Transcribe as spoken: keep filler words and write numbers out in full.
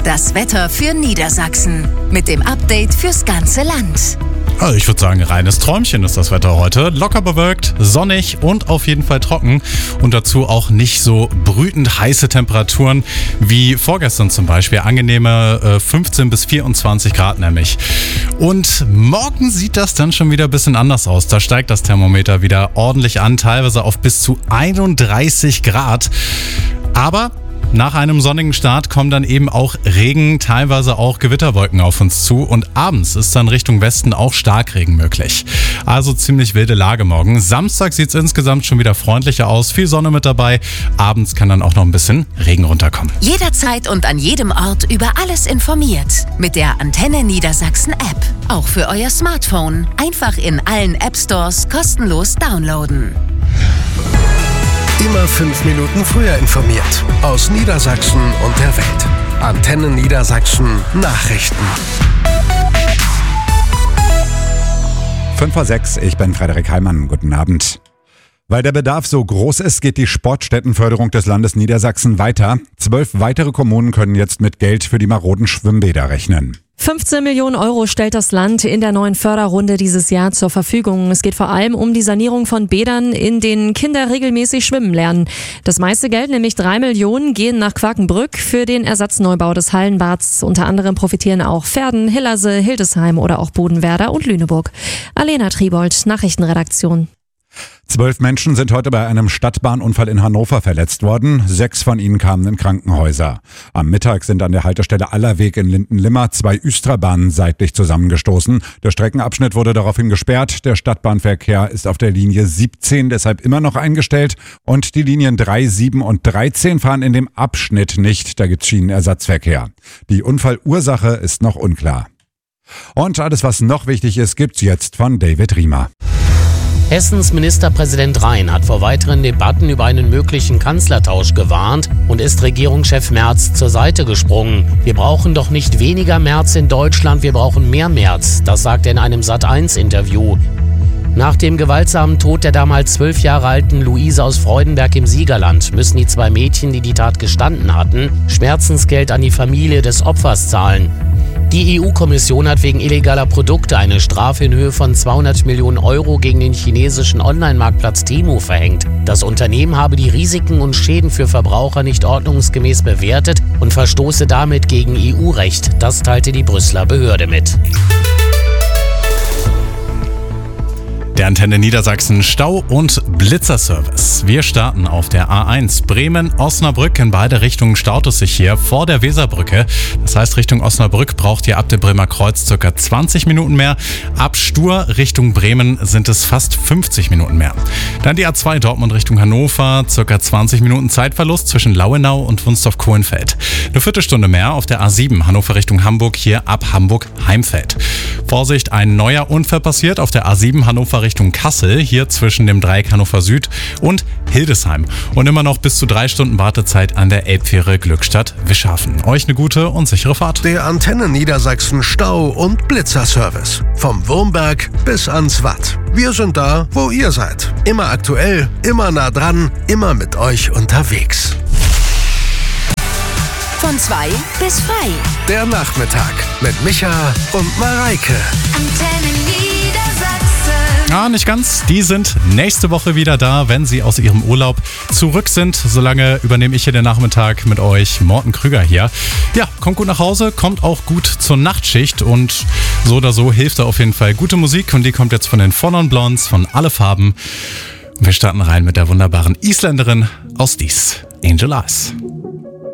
Das Wetter für Niedersachsen mit dem Update fürs ganze Land. Also ich würde sagen, reines Träumchen ist das Wetter heute. Locker bewölkt, sonnig und auf jeden Fall trocken. Und dazu auch nicht so brütend heiße Temperaturen wie vorgestern zum Beispiel. Angenehme äh, fünfzehn bis vierundzwanzig Grad nämlich. Und morgen sieht das dann schon wieder ein bisschen anders aus. Da steigt das Thermometer wieder ordentlich an, teilweise auf bis zu einunddreißig Grad. Aber nach einem sonnigen Start kommen dann eben auch Regen, teilweise auch Gewitterwolken auf uns zu und abends ist dann Richtung Westen auch Starkregen möglich. Also ziemlich wilde Lage morgen. Samstag sieht es insgesamt schon wieder freundlicher aus, viel Sonne mit dabei. Abends kann dann auch noch ein bisschen Regen runterkommen. Jederzeit und an jedem Ort über alles informiert. Mit der Antenne Niedersachsen App. Auch für euer Smartphone. Einfach in allen App Stores kostenlos downloaden. Immer fünf Minuten früher informiert. Aus Niedersachsen und der Welt. Antenne Niedersachsen Nachrichten. fünf vor sechs, ich bin Frederik Heimann. Guten Abend. Weil der Bedarf so groß ist, geht die Sportstättenförderung des Landes Niedersachsen weiter. Zwölf weitere Kommunen können jetzt mit Geld für die maroden Schwimmbäder rechnen. fünfzehn Millionen Euro stellt das Land in der neuen Förderrunde dieses Jahr zur Verfügung. Es geht vor allem um die Sanierung von Bädern, in denen Kinder regelmäßig schwimmen lernen. Das meiste Geld, nämlich drei Millionen, gehen nach Quakenbrück für den Ersatzneubau des Hallenbads. Unter anderem profitieren auch Verden, Hillerse, Hildesheim oder auch Bodenwerder und Lüneburg. Alena Triebold, Nachrichtenredaktion. Zwölf Menschen sind heute bei einem Stadtbahnunfall in Hannover verletzt worden. Sechs von ihnen kamen in Krankenhäuser. Am Mittag sind an der Haltestelle Allerweg in Lindenlimmer zwei Üstra-Bahnen seitlich zusammengestoßen. Der Streckenabschnitt wurde daraufhin gesperrt. Der Stadtbahnverkehr ist auf der Linie siebzehn deshalb immer noch eingestellt. Und die Linien drei, sieben und dreizehn fahren in dem Abschnitt nicht. Da gibt's Schienenersatzverkehr. Die Unfallursache ist noch unklar. Und alles, was noch wichtig ist, gibt's jetzt von David Riemer. Hessens Ministerpräsident Rhein hat vor weiteren Debatten über einen möglichen Kanzlertausch gewarnt und ist Regierungschef Merz zur Seite gesprungen. Wir brauchen doch nicht weniger Merz in Deutschland, wir brauchen mehr Merz. Das sagt er in einem Sat eins Interview. Nach dem gewaltsamen Tod der damals zwölf Jahre alten Luise aus Freudenberg im Siegerland müssen die zwei Mädchen, die die Tat gestanden hatten, Schmerzensgeld an die Familie des Opfers zahlen. Die E U-Kommission hat wegen illegaler Produkte eine Strafe in Höhe von zweihundert Millionen Euro gegen den chinesischen Online-Marktplatz Temu verhängt. Das Unternehmen habe die Risiken und Schäden für Verbraucher nicht ordnungsgemäß bewertet und verstoße damit gegen E U-Recht. Das teilte die Brüsseler Behörde mit. Der Antenne Niedersachsen Stau- und Blitzerservice. Wir starten auf der A eins Bremen-Osnabrück. In beide Richtungen staut es sich hier vor der Weserbrücke. Das heißt, Richtung Osnabrück braucht ihr ab dem Bremer Kreuz ca. zwanzig Minuten mehr. Ab Stur Richtung Bremen sind es fast fünfzig Minuten mehr. Dann die A zwei Dortmund Richtung Hannover. Ca. zwanzig Minuten Zeitverlust zwischen Lauenau und Wunstorf-Kohlenfeld. Eine Viertelstunde mehr auf der A sieben Hannover Richtung Hamburg. Hier ab Hamburg-Heimfeld. Vorsicht, ein neuer Unfall passiert auf der A sieben Hannover Richtung Kassel, hier zwischen dem Dreieck Hannover Süd und Hildesheim. Und immer noch bis zu drei Stunden Wartezeit an der Elbfähre Glückstadt-Wischhafen. Euch eine gute und sichere Fahrt. Der Antenne Niedersachsen Stau- und Blitzerservice. Vom Wurmberg bis ans Watt. Wir sind da, wo ihr seid. Immer aktuell, immer nah dran, immer mit euch unterwegs. Von zwei bis frei. Der Nachmittag mit Micha und Mareike. Antenne Niedersachsen. Ja, nicht ganz. Die sind nächste Woche wieder da, wenn sie aus ihrem Urlaub zurück sind. Solange übernehme ich hier den Nachmittag mit euch. Morten Krüger hier. Ja, kommt gut nach Hause, kommt auch gut zur Nachtschicht und so oder so hilft da auf jeden Fall gute Musik und die kommt jetzt von den Four Non Blondes von Alle Farben. Wir starten rein mit der wunderbaren Isländerin aus Dies, Angel Eyes.